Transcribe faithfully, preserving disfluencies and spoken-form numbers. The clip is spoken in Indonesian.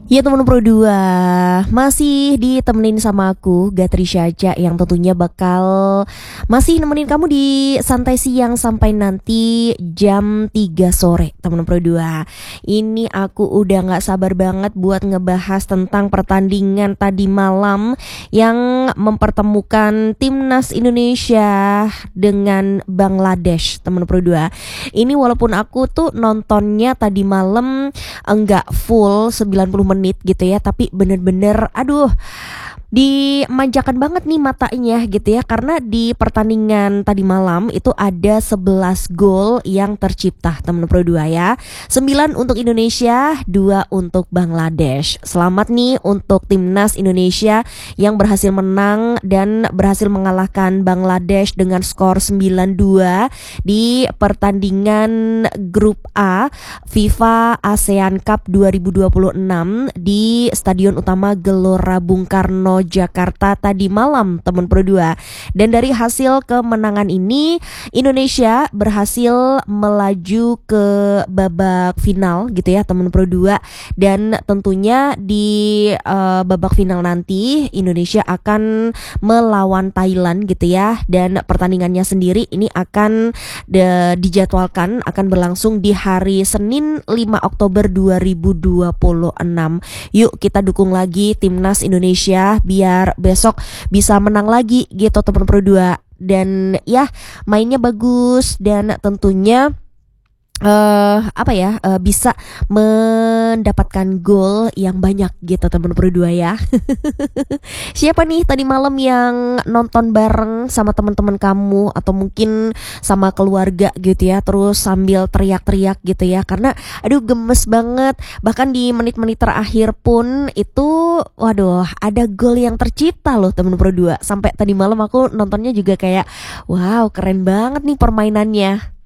Ya teman Pro dua, masih ditemenin sama aku Gatri Syaca yang tentunya bakal masih nemenin kamu di santai siang sampai nanti jam tiga sore teman Pro dua. Ini aku udah gak sabar banget buat ngebahas tentang pertandingan tadi malam yang mempertemukan timnas Indonesia dengan Bangladesh teman Pro dua. Ini walaupun aku tuh nontonnya tadi malam enggak full sembilan puluh menit gitu ya, tapi bener-bener aduh dimanjakan banget nih matanya gitu ya, karena di pertandingan tadi malam itu ada sebelas gol yang tercipta teman Pro dua ya. sembilan untuk Indonesia, dua untuk Bangladesh. Selamat nih untuk timnas Indonesia yang berhasil menang dan berhasil mengalahkan Bangladesh dengan skor sembilan dua di pertandingan grup A FIFA ASEAN Cup dua ribu dua puluh enam di Stadion Utama Gelora Bung Karno Jakarta tadi malam teman Pro dua. Dan dari hasil kemenangan ini Indonesia berhasil melaju ke babak final gitu ya teman Pro dua. Dan tentunya di uh, babak final nanti Indonesia akan melawan Thailand gitu ya. Dan pertandingannya sendiri ini akan de- dijadwalkan akan berlangsung di hari Senin lima Oktober dua ribu dua puluh enam. Yuk kita dukung lagi timnas Indonesia biar besok bisa menang lagi gitu teman Pro dua. Dan ya mainnya bagus dan tentunya Uh, apa ya uh, bisa mendapatkan gol yang banyak gitu teman Pro dua ya. Siapa nih tadi malam yang nonton bareng sama teman-teman kamu atau mungkin sama keluarga gitu ya, terus sambil teriak-teriak gitu ya, karena aduh gemes banget. Bahkan di menit-menit terakhir pun itu waduh ada gol yang tercipta loh teman Pro dua. Sampai tadi malam aku nontonnya juga kayak wow keren banget nih permainannya.